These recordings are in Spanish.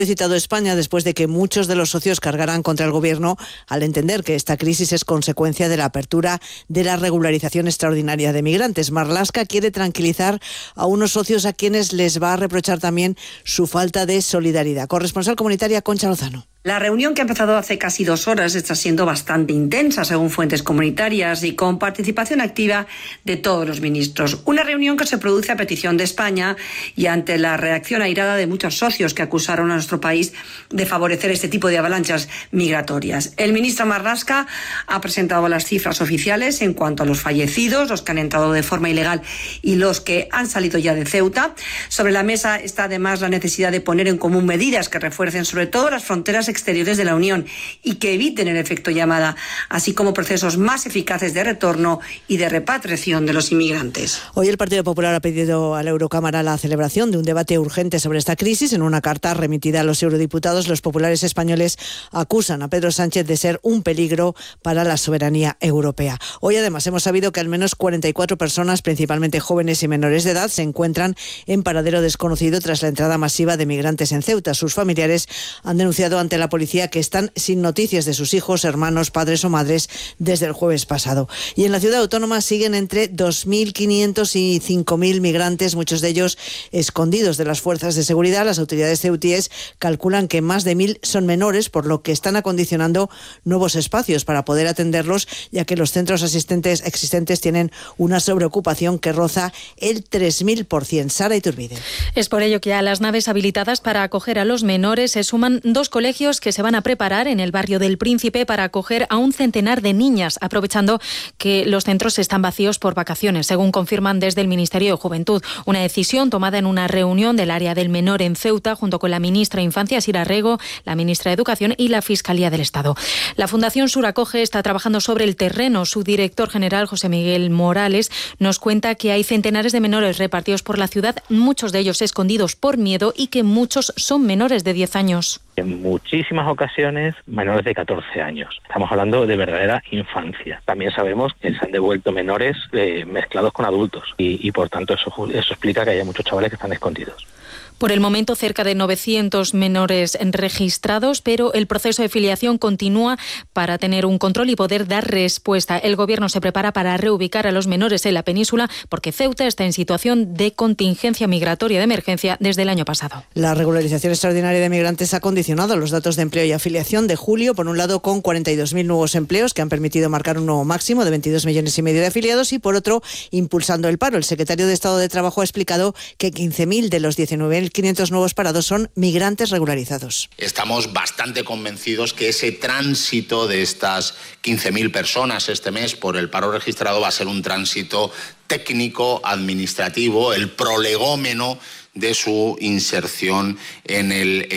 Solicitado España después de que muchos de los socios cargaran contra el gobierno al entender que esta crisis es consecuencia de la apertura de la regularización extraordinaria de migrantes. Marlaska quiere tranquilizar a unos socios a quienes les va a reprochar también su falta de solidaridad. Corresponsal comunitaria Concha Lozano. La reunión, que ha empezado hace casi 2 horas, está siendo bastante intensa, según fuentes comunitarias, y con participación activa de todos los ministros. Una reunión que se produce a petición de España y ante la reacción airada de muchos socios que acusaron a nuestro país de favorecer este tipo de avalanchas migratorias. El ministro Marlaska ha presentado las cifras oficiales en cuanto a los fallecidos, los que han entrado de forma ilegal y los que han salido ya de Ceuta. Sobre la mesa está además la necesidad de poner en común medidas que refuercen sobre todo las fronteras exteriores de la Unión y que eviten el efecto llamada, así como procesos más eficaces de retorno y de repatriación de los inmigrantes. Hoy el Partido Popular ha pedido a la Eurocámara la celebración de un debate urgente sobre esta crisis. En una carta remitida a los eurodiputados, los populares españoles acusan a Pedro Sánchez de ser un peligro para la soberanía europea. Hoy además hemos sabido que al menos 44 personas, principalmente jóvenes y menores de edad, se encuentran en paradero desconocido tras la entrada masiva de migrantes en Ceuta. Sus familiares han denunciado ante la policía que están sin noticias de sus hijos, hermanos, padres o madres desde el jueves pasado. Y en la ciudad autónoma siguen entre 2.500 y 5.000 migrantes, muchos de ellos escondidos de las fuerzas de seguridad. Las autoridades ceutíes calculan que más de 1.000 son menores, por lo que están acondicionando nuevos espacios para poder atenderlos, ya que los centros existentes tienen una sobreocupación que roza el 3.000%. Sara Iturbide. Es por ello que a las naves habilitadas para acoger a los menores se suman 2 colegios que se van a preparar en el barrio del Príncipe para acoger a un centenar de niñas, aprovechando que los centros están vacíos por vacaciones, según confirman desde el Ministerio de Juventud. Una decisión tomada en una reunión del área del menor en Ceuta, junto con la ministra de Infancia, Sira Rego, la ministra de Educación y la Fiscalía del Estado. La Fundación Sur Acoge está trabajando sobre el terreno. Su director general, José Miguel Morales, nos cuenta que hay centenares de menores repartidos por la ciudad, muchos de ellos escondidos por miedo y que muchos son menores de 10 años. En muchísimas ocasiones menores de 14 años. Estamos hablando de verdadera infancia. También sabemos que se han devuelto menores mezclados con adultos y por tanto eso explica que haya muchos chavales que están escondidos. Por el momento, cerca de 900 menores registrados, pero el proceso de filiación continúa para tener un control y poder dar respuesta. El Gobierno se prepara para reubicar a los menores en la península porque Ceuta está en situación de contingencia migratoria de emergencia desde el año pasado. La regularización extraordinaria de migrantes ha condicionado los datos de empleo y afiliación de julio, por un lado con 42.000 nuevos empleos que han permitido marcar un nuevo máximo de 22,5 millones de afiliados y por otro impulsando el paro. El secretario de Estado de Trabajo ha explicado que 15.000 de los 19.500 nuevos parados son migrantes regularizados. Estamos bastante convencidos que ese tránsito de estas 15.000 personas este mes por el paro registrado va a ser un tránsito técnico, administrativo, el prolegómeno de su inserción en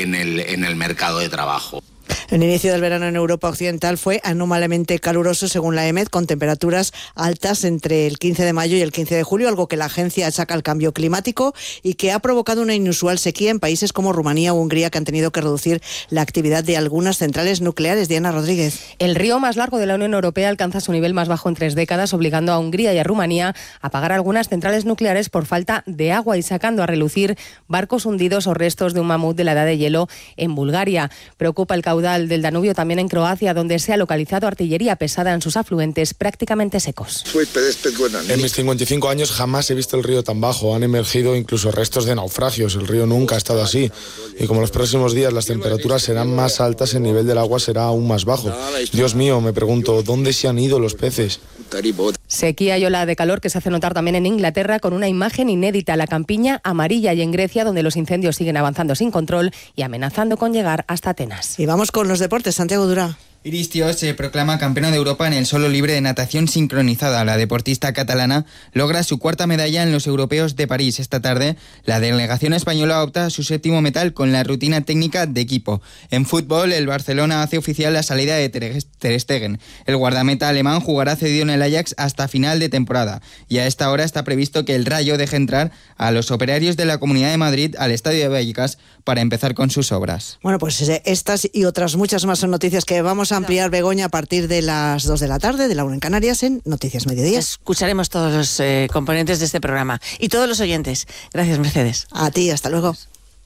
el mercado de trabajo. El inicio del verano en Europa Occidental fue anómalamente caluroso, según la EMET, con temperaturas altas entre el 15 de mayo y el 15 de julio, algo que la agencia achaca al cambio climático y que ha provocado una inusual sequía en países como Rumanía o Hungría, que han tenido que reducir la actividad de algunas centrales nucleares. Diana Rodríguez. El río más largo de la Unión Europea alcanza su nivel más bajo en 3 décadas, obligando a Hungría y a Rumanía a apagar algunas centrales nucleares por falta de agua y sacando a relucir barcos hundidos o restos de un mamut de la edad de hielo en Bulgaria. Preocupa el caudal del Danubio también en Croacia, donde se ha localizado artillería pesada en sus afluentes prácticamente secos. En mis 55 años jamás he visto el río tan bajo. Han emergido incluso restos de naufragios. El río nunca ha estado así. Y como los próximos días las temperaturas serán más altas, el nivel del agua será aún más bajo. Dios mío, me pregunto, ¿dónde se han ido los peces? Sequía y ola de calor que se hace notar también en Inglaterra, con una imagen inédita, la campiña amarilla, y en Grecia, donde los incendios siguen avanzando sin control y amenazando con llegar hasta Atenas. Y vamos con los deportes. Santiago Durá. Iris Thiaut se proclama campeona de Europa en el solo libre de natación sincronizada. La deportista catalana logra su 4ª medalla en los europeos de París. Esta tarde, la delegación española opta a su 7º metal con la rutina técnica de equipo. En fútbol, el Barcelona hace oficial la salida de Ter Stegen. El guardameta alemán jugará cedido en el Ajax hasta final de temporada. Y a esta hora está previsto que el Rayo deje entrar a los operarios de la Comunidad de Madrid al Estadio de Vallecas para empezar con sus obras. Bueno, pues estas y otras muchas más son noticias que vamos a ampliar, Begoña, a partir de las 2 de la tarde, de la 1 en Canarias, en Noticias Mediodía. Escucharemos todos los componentes de este programa y todos los oyentes. Gracias, Mercedes. A ti, hasta luego.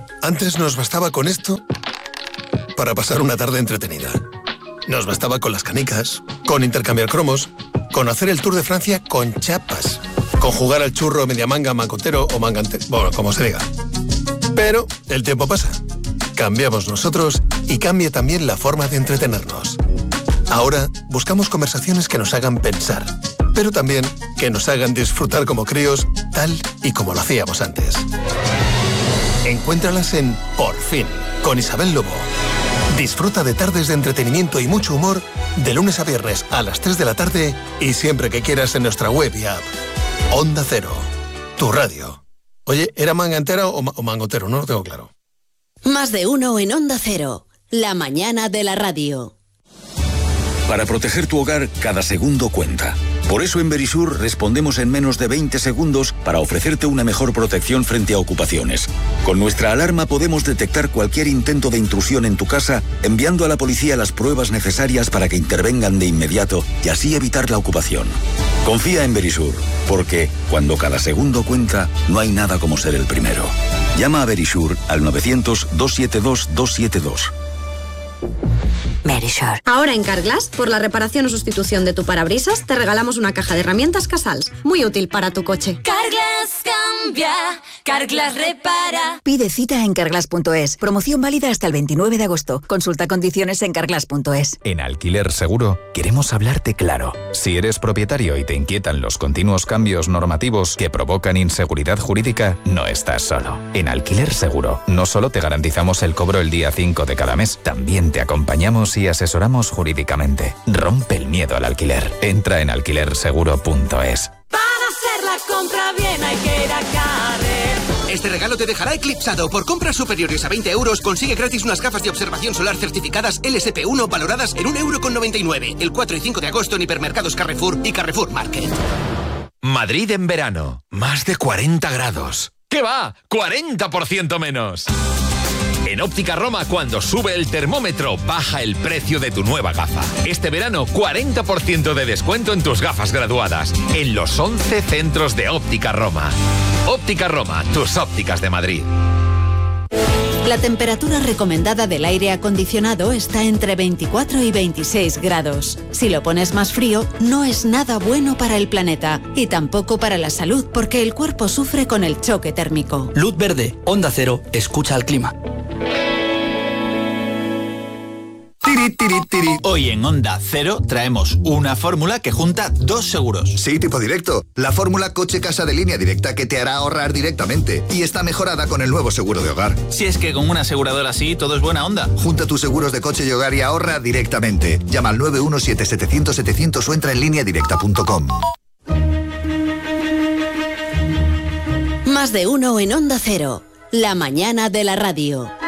Antes nos bastaba con esto para pasar una tarde entretenida. Nos bastaba con las canicas, con intercambiar cromos, con hacer el Tour de Francia con chapas, con jugar al churro media manga, mangotero o mangante, bueno, como se diga. Pero el tiempo pasa. Cambiamos nosotros y cambia también la forma de entretenernos. Ahora buscamos conversaciones que nos hagan pensar, pero también que nos hagan disfrutar como críos, tal y como lo hacíamos antes. Encuéntralas en Por Fin, con Isabel Lobo. Disfruta de tardes de entretenimiento y mucho humor de lunes a viernes a las 3 de la tarde y siempre que quieras en nuestra web y app. Onda Cero, tu radio. Oye, ¿era manga entera o mangotero? No lo tengo claro. Más de uno en Onda Cero, la mañana de la radio. Para proteger tu hogar, cada segundo cuenta. Por eso en Verisur respondemos en menos de 20 segundos para ofrecerte una mejor protección frente a ocupaciones. Con nuestra alarma podemos detectar cualquier intento de intrusión en tu casa, enviando a la policía las pruebas necesarias para que intervengan de inmediato y así evitar la ocupación. Confía en Verisur, porque cuando cada segundo cuenta, no hay nada como ser el primero. Llama a Verisur al 900-272-272. Verisur. Ahora en Carglass, por la reparación o sustitución de tu parabrisas, te regalamos una caja de herramientas Casals, muy útil para tu coche. Carglass cambia, Carglass repara. Pide cita en carglass.es. Promoción válida hasta el 29 de agosto. Consulta condiciones en carglass.es. En Alquiler Seguro queremos hablarte claro. Si eres propietario y te inquietan los continuos cambios normativos que provocan inseguridad jurídica, no estás solo. En Alquiler Seguro no solo te garantizamos el cobro el día 5 de cada mes, también te acompañamos y asesoramos jurídicamente. Rompe el miedo al alquiler. Entra en alquilerseguro.es. Para hacer la compra bien hay que ir a Carrefour. Este regalo te dejará eclipsado. Por compras superiores a 20 euros consigue gratis unas gafas de observación solar certificadas LSP1 valoradas en 1,99 €. El 4 y 5 de agosto en hipermercados Carrefour y Carrefour Market. Madrid en verano. Más de 40 grados. ¿Qué va? ¡40% menos! En Óptica Roma, cuando sube el termómetro, baja el precio de tu nueva gafa. Este verano, 40% de descuento en tus gafas graduadas, en los 11 centros de Óptica Roma. Óptica Roma, tus ópticas de Madrid. La temperatura recomendada del aire acondicionado está entre 24 y 26 grados. Si lo pones más frío, no es nada bueno para el planeta y tampoco para la salud, porque el cuerpo sufre con el choque térmico. Luz verde, Onda Cero, escucha al clima. Hoy en Onda Cero traemos una fórmula que junta dos seguros. Sí, tipo directo. La fórmula coche-casa de Línea Directa que te hará ahorrar directamente. Y está mejorada con el nuevo seguro de hogar. Si es que con una aseguradora así todo es buena onda. Junta tus seguros de coche y hogar y ahorra directamente. Llama al 917-700-700 o entra en lineadirecta.com. Más de uno en Onda Cero, la mañana de la radio.